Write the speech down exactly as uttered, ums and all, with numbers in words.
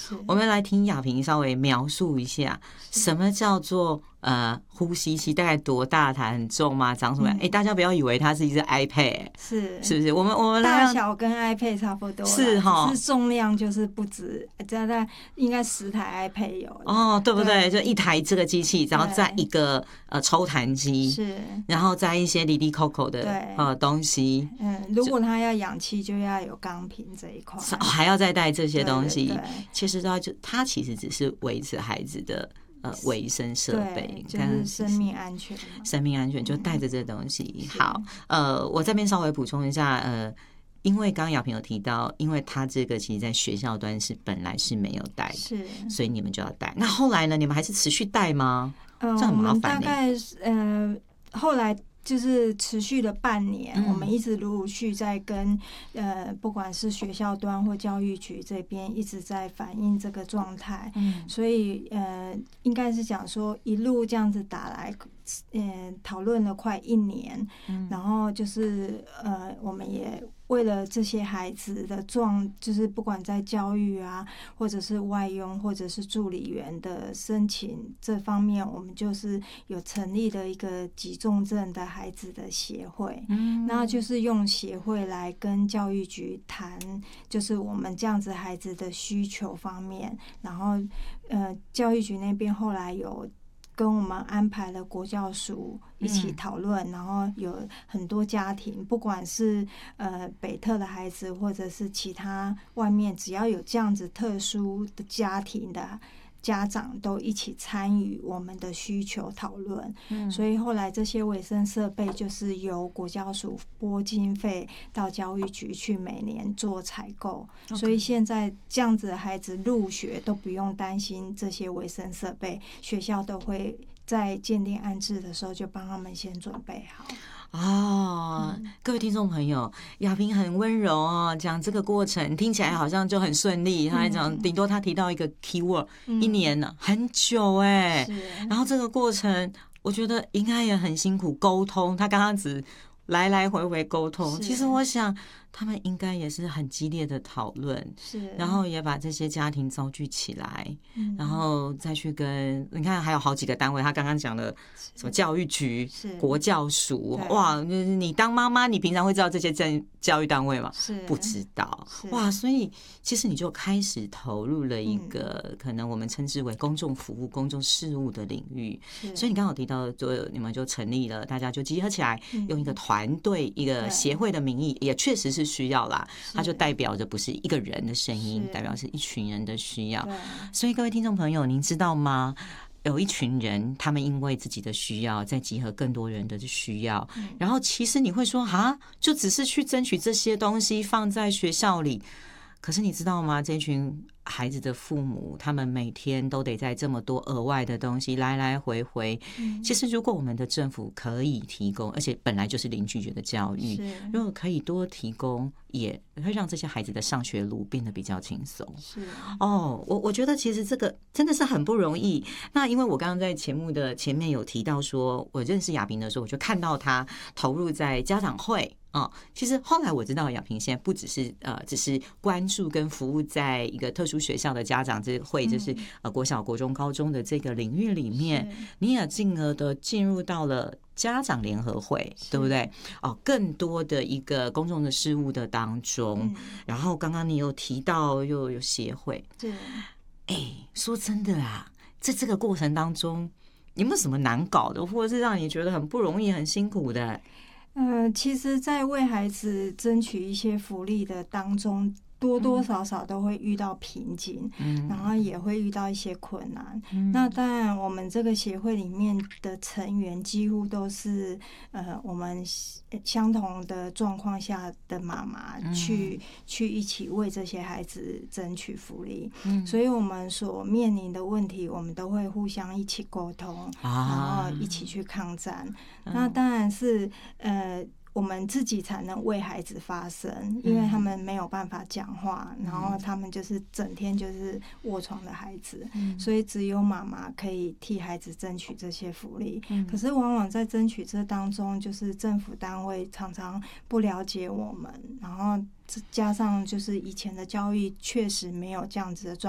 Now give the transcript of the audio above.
我们来听雅萍稍微描述一下，什么叫做呃呼吸器，大概多大台，很重吗？长什么样？哎、嗯欸，大家不要以为它是一只 iPad， 是是不是？我们我们大小跟 iPad 差不多， 是哈， 是重量就是不止，大概应该十台 iPad 有哦，对不对？对，就一台这个机器，然后再一个呃抽痰机， 是， 然后再一些哩哩扣扣的呃东西。 嗯，如果它要氧气，就要有钢瓶这一块， 哦，还要再带这些东西。 对对对， 其实它就它其实只是维持孩子的呃卫生设备， 就是生命安全， 生命安全就带着这东西。好，呃，我这边稍微补充一下，呃。因为刚刚雅萍有提到，因为他这个其实在学校端是本来是没有带的， 是， 所以你们就要带。那后来呢？你们还是持续带吗？ 嗯、呃， 这很麻烦、欸。 我们大概呃后来就是持续了半年，嗯、我们一直陆陆续在跟呃不管是学校端或教育局这边一直在反映这个状态，嗯，所以呃应该是讲说一路这样子打来。嗯，讨论了快一年，嗯，然后就是呃，我们也为了这些孩子的状，就是不管在教育啊，或者是外佣，或者是助理员的申请这方面，我们就是有成立了一个急重症的孩子的协会，嗯，然后就是用协会来跟教育局谈，就是我们这样子孩子的需求方面，然后呃，教育局那边后来有。跟我们安排了国教署一起讨论，嗯、然后有很多家庭，不管是呃北特的孩子，或者是其他外面，只要有这样子特殊的家庭的家长，都一起参与我们的需求讨论。嗯，所以后来这些卫生设备就是由国教署拨经费到教育局去每年做采购， okay. 所以现在这样子的孩子入学都不用担心这些卫生设备，学校都会在鉴定安置的时候就帮他们先准备好。 哦，嗯、各位听众朋友，雅萍很温柔哦，讲这个过程听起来好像就很顺利。他还讲，顶多他提到一个 keyword，、嗯、一年呢很久哎，然后这个过程我觉得应该也很辛苦，沟通。他刚刚只来来回回沟通，其实我想他们应该也是很激烈的讨论，是，然后也把这些家庭召集起来，嗯、然后再去跟你看还有好几个单位，他刚刚讲了什么教育局、国教署，哇，你当妈妈，你平常会知道这些教教育单位吗？是，不知道，哇，所以其实你就开始投入了一个、嗯、可能我们称之为公众服务、公众事务的领域，所以你刚好提到，就你们就成立了，大家就集合起来，嗯、用一个团队、一个协会的名义，也确实是需要啦，它就代表着不是一个人的声音，代表是一群人的需要。所以各位听众朋友，您知道吗？有一群人，他们因为自己的需要，在集合更多人的需要，然后其实你会说，哈，就只是去争取这些东西放在学校里，可是你知道吗？这群孩子的父母，他们每天都得在这么多额外的东西来来回回。嗯、其实，如果我们的政府可以提供，而且本来就是零拒绝的教育，如果可以多提供，也会让这些孩子的上学路变得比较轻松。是哦，我我觉得其实这个真的是很不容易。那因为我刚刚在节目的前面有提到说，我认识雅萍的时候，我就看到她投入在家长会。哦，其实后来我知道雅萍现在不只是呃，只是关注跟服务在一个特殊学校的家长这个会，就是呃国小、国中、高中的这个领域里面，你也进而的进入到了家长联合会，对不对？哦，更多的一个公众的事务的当中，嗯、然后刚刚你有提到又有协会，对，哎，说真的啦，在这个过程当中，有没有什么难搞的，或者是让你觉得很不容易、很辛苦的？ 呃，其实，在为孩子争取一些福利的当中，多多少少都会遇到瓶颈，嗯，然后也会遇到一些困难。嗯、那当然，我们这个协会里面的成员几乎都是呃，我们相同的状况下的妈妈去、嗯、去一起为这些孩子争取福利。嗯，所以我们所面临的问题，我们都会互相一起沟通，啊、然后一起去抗战。嗯、那当然是呃。我们自己才能为孩子发声，因为他们没有办法讲话，嗯、然后他们就是整天就是卧床的孩子，嗯、所以只有妈妈可以替孩子争取这些福利。嗯、可是往往在争取这当中，就是政府单位常常不了解我们，然后加上就是以前的教育确实没有这样子的状